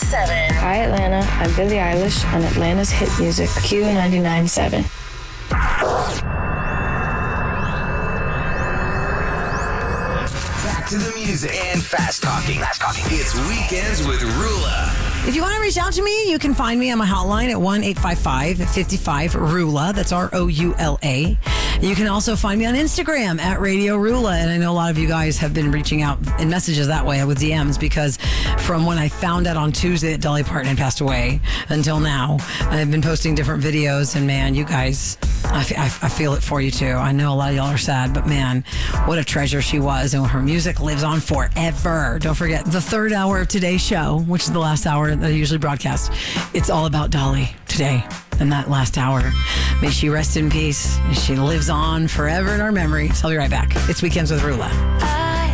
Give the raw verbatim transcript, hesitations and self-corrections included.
seven. Hi, Atlanta. I'm Billie Eilish on Atlanta's hit music, Q ninety-nine point seven. Back to the music and fast talking. Fast talking. It's Weekends with Rula. If you want to reach out to me, you can find me on my hotline at one eight five five, five five, R U L A. That's R O U L A. You can also find me on Instagram at Radio Rula. And I know a lot of you guys have been reaching out in messages that way with D Ms, because from when I found out on Tuesday that Dolly Parton had passed away until now, I've been posting different videos. And man, you guys, I, f- I, f- I feel it for you too. I know a lot of y'all are sad, but man, what a treasure she was. And her music lives on forever. Don't forget the third hour of today's show, which is the last hour that I usually broadcast. It's all about Dolly today and that last hour. May she rest in peace. She lives on forever in our memories. I'll be right back. It's Weekends with Rula.